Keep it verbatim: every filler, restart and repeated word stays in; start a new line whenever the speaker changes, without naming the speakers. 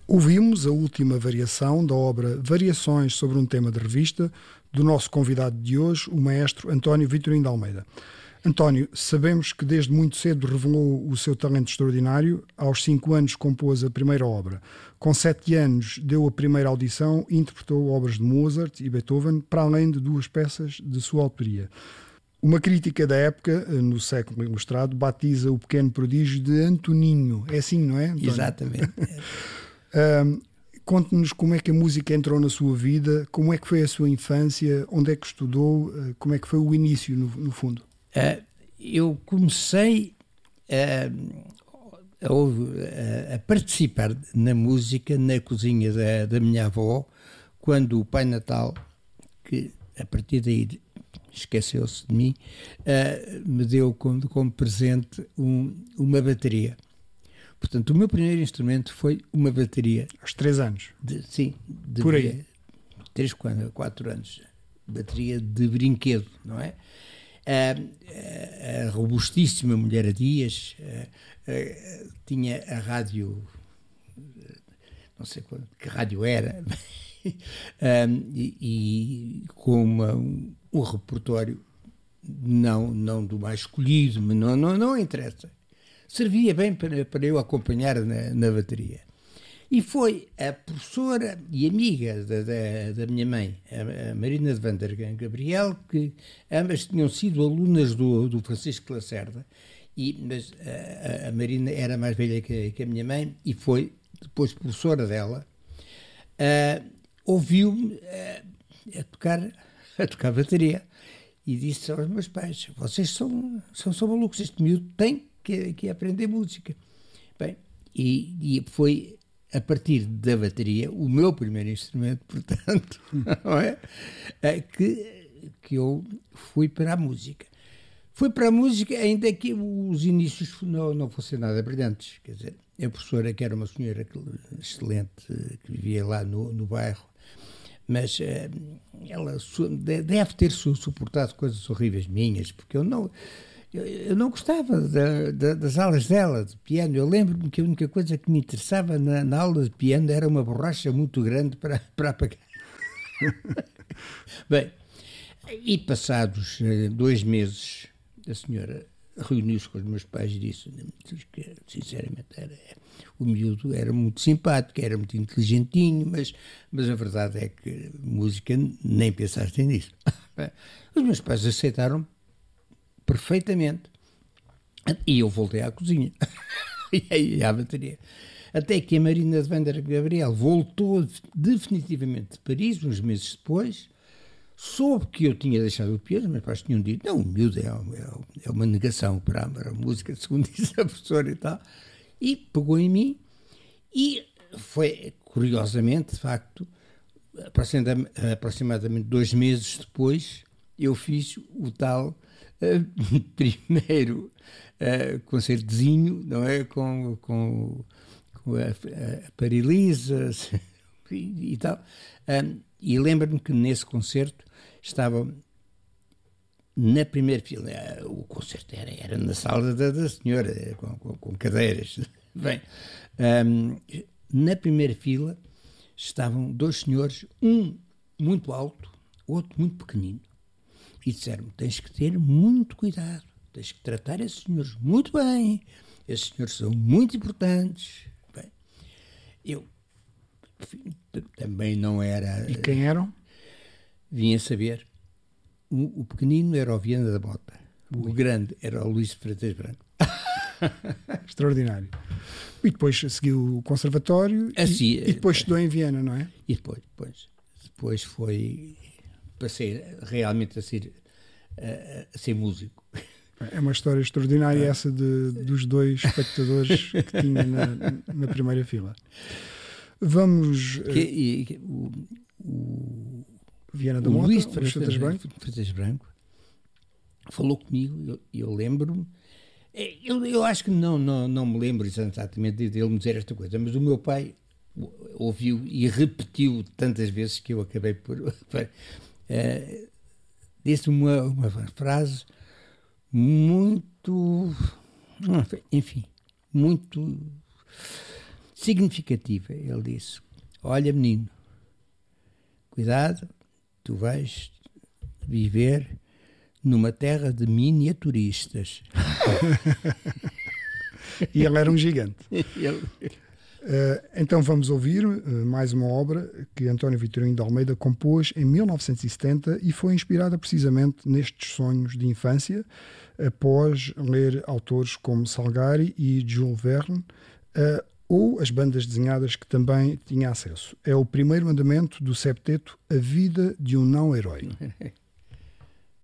Ouvimos a última variação da obra Variações sobre um tema de revista, do nosso convidado de hoje, o maestro António Vitorino de Almeida. António, sabemos que desde muito cedo revelou o seu talento extraordinário. Aos cinco anos compôs a primeira obra. Com sete anos deu a primeira audição e interpretou obras de Mozart e Beethoven, para além de duas peças de sua autoria. Uma crítica da época, no século ilustrado, batiza o pequeno prodígio de Antoninho. É assim, não é, António?
Exatamente.
um, Conte-nos como é que a música entrou na sua vida, como é que foi a sua infância, onde é que estudou, como é que foi o início, no, no fundo.
Uh, eu comecei uh, a, a, a participar na música na cozinha da, da minha avó, quando o Pai Natal, que a partir daí esqueceu-se de mim, uh, me deu como, como presente um, uma bateria. Portanto, o meu primeiro instrumento foi uma bateria.
Aos três anos?
De, sim. De,
Por aí?
Três, quatro anos. Bateria de brinquedo, não é? A, a, a robustíssima mulher a Dias a, a, tinha a rádio, não sei qual, que rádio era, um, e, e com uma, um, um repertório não, não do mais escolhido, mas não, não, não interessa. Servia bem para, para eu acompanhar na, na bateria. E foi a professora e amiga da, da, da minha mãe, a, a Marina de Vander Gabriel, que ambas tinham sido alunas do, do Francisco Lacerda, e, mas a, a Marina era mais velha que, que a minha mãe e foi depois professora dela. Uh, ouviu-me uh, a, tocar, a tocar bateria e disse aos meus pais: vocês são, são, são malucos, este miúdo tem que, que aprender música. Bem, e, e foi a partir da bateria, o meu primeiro instrumento, portanto, não é? É que, que eu fui para a música. Fui para a música, ainda que os inícios não, não fossem nada brilhantes. Quer dizer, a professora, que era uma senhora excelente, que vivia lá no, no bairro, mas uh, ela deve ter suportado coisas horríveis minhas, porque eu não... Eu não gostava da, da, das aulas dela de piano. Eu lembro-me que a única coisa que me interessava na, na aula de piano era uma borracha muito grande para, para apagar. Bem, e passados dois meses, a senhora reuniu-se com os meus pais e disse que, sinceramente, era, o miúdo era muito simpático, era muito inteligentinho, mas, mas a verdade é que música nem pensaste nisso. Bem, os meus pais aceitaram perfeitamente. E eu voltei à cozinha. E aí à bateria. Até que a Marina de Vander Gabriel voltou definitivamente de Paris, uns meses depois, soube que eu tinha deixado o piano, mas pais tinham dito, não, o miúdo é, é, é uma negação para a, para a música, segundo disse a professora e tal. E pegou em mim e foi, curiosamente, de facto, aproximadamente, aproximadamente dois meses depois, eu fiz o tal Uh, primeiro uh, concertozinho, não é? Com, com, com a, a Parilisa e, e tal. Um, e lembro-me que nesse concerto estava na primeira fila. O concerto era, era na sala da, da senhora, com, com, com cadeiras. Bem, um, na primeira fila estavam dois senhores, um muito alto, outro muito pequenino. E disseram-me, tens que ter muito cuidado, tens que tratar esses senhores muito bem, esses senhores são muito importantes. Bem, eu também não era...
E quem eram?
Vim a saber. O, o pequenino era o Viana da Mota, o grande era o Luís Freitas Branco.
Extraordinário. E depois seguiu o conservatório assim, e, e depois estudou em Viena, não é?
E depois, depois, depois foi... Passei realmente a ser, a, a ser músico.
É uma história extraordinária ah, essa de, dos dois espectadores que tinha na, na primeira fila. Vamos...
Que, e, que, o, o,
Viana da Mota,
Luís
Freitas Branco.
Freitas Branco falou comigo, eu, eu lembro-me, eu, eu acho que não, não, não me lembro exatamente dele me dizer esta coisa, mas o meu pai ouviu e repetiu tantas vezes que eu acabei por... Uh, disse uma, uma frase muito, enfim, muito significativa. Ele disse: olha, menino, cuidado, tu vais viver numa terra de miniaturistas.
E ele era um gigante.
Ele...
Uh, então vamos ouvir uh, mais uma obra que António Vitorino de Almeida compôs em mil novecentos e setenta e foi inspirada precisamente nestes sonhos de infância, após ler autores como Salgari e Jules Verne, uh, ou as bandas desenhadas que também tinha acesso. É o primeiro mandamento do septeto A Vida de um Não-Herói.